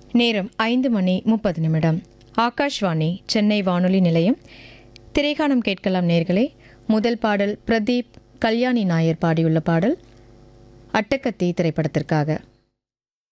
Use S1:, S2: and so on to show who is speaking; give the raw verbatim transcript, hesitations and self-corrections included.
S1: நேரம் ஐந்து மணி முப்பது நிமிடம். ஆகாஷ்வாணி சென்னை வானொலி நிலையம். திரைகாணம் கேட்கலாம் நேர்களே. முதல் பாடல் பிரதீப் கல்யாணி நாயர் பாடியுள்ள பாடல் அட்டக்கத்தி திரைப்படத்திற்காக.